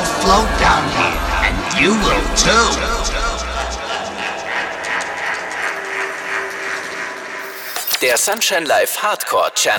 float down here, and you will too. Der Sunshine Live Hardcore Channel.